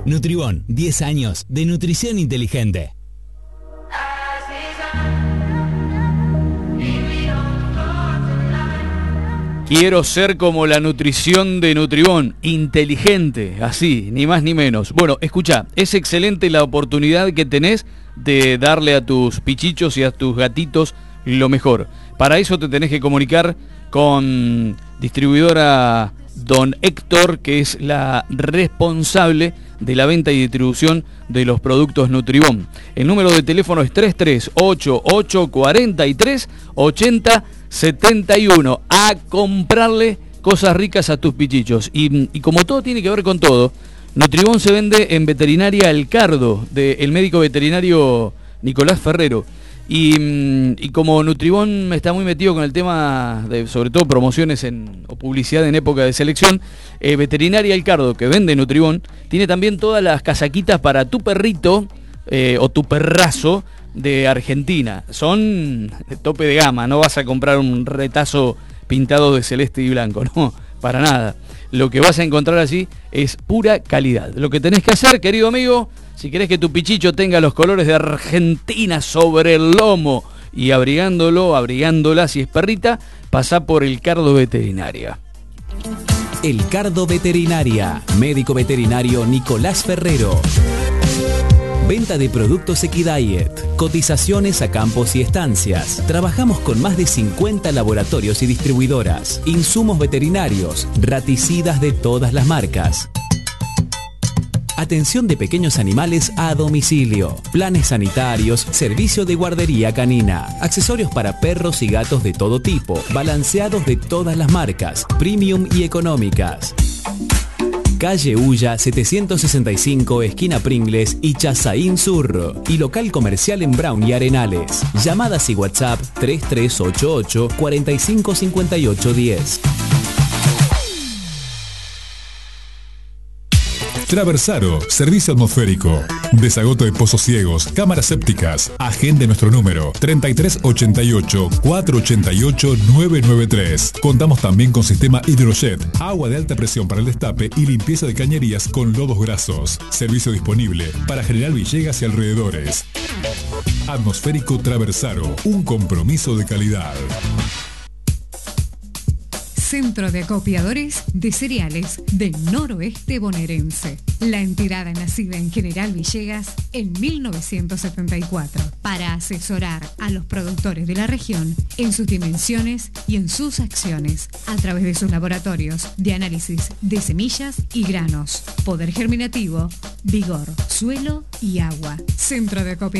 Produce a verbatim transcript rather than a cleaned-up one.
Nutribón, diez años de nutrición inteligente. Quiero ser como la nutrición de Nutribón, inteligente, así, ni más ni menos. Bueno, escucha, es excelente la oportunidad que tenés de darle a tus pichichos y a tus gatitos lo mejor. Para eso te tenés que comunicar con distribuidora Don Héctor, que es la responsable de la venta y distribución de los productos Nutribón. El número de teléfono es tres tres ocho ocho cuatro tres ocho cero siete uno. A comprarle cosas ricas a tus pichichos. Y, y como todo tiene que ver con todo, Nutribón se vende en Veterinaria El Cardo, del médico veterinario Nicolás Ferrero. Y, y como Nutribón está muy metido con el tema de, sobre todo, promociones en, o publicidad en época de selección, eh, Veterinaria El Cardo, que vende Nutribón, tiene también todas las casaquitas para tu perrito eh, o tu perrazo de Argentina. Son de tope de gama, no vas a comprar un retazo pintado de celeste y blanco, no, para nada. Lo que vas a encontrar allí es pura calidad. Lo que tenés que hacer, querido amigo, si querés que tu pichicho tenga los colores de Argentina sobre el lomo y abrigándolo, abrigándola si es perrita, pasá por El Cardo Veterinaria. El Cardo Veterinaria, médico veterinario Nicolás Ferrero. Venta de productos Equidiet, cotizaciones a campos y estancias. Trabajamos con más de cincuenta laboratorios y distribuidoras, insumos veterinarios, raticidas de todas las marcas. Atención de pequeños animales a domicilio, planes sanitarios, servicio de guardería canina, accesorios para perros y gatos de todo tipo, balanceados de todas las marcas, premium y económicas. Calle Ulla setecientos sesenta y cinco, esquina Pringles y Chazaín Sur. Y local comercial en Brown y Arenales. Llamadas y WhatsApp tres tres ocho ocho cuatro cinco cinco ocho uno cero. Traversaro, servicio atmosférico, desagoto de pozos ciegos, cámaras sépticas. Agende nuestro número treinta y tres ochenta y ocho, cuatrocientos ochenta y ocho, novecientos noventa y tres. Contamos también con sistema Hidrojet, agua de alta presión para el destape y limpieza de cañerías con lodos grasos. Servicio disponible para General Villegas y alrededores. Atmosférico Traversaro, un compromiso de calidad. Centro de Acopiadores de Cereales del Noroeste Bonaerense. La entidad nacida en General Villegas en mil novecientos setenta y cuatro para asesorar a los productores de la región en sus dimensiones y en sus acciones a través de sus laboratorios de análisis de semillas y granos, poder germinativo, vigor, suelo y agua. Centro de Acopiadores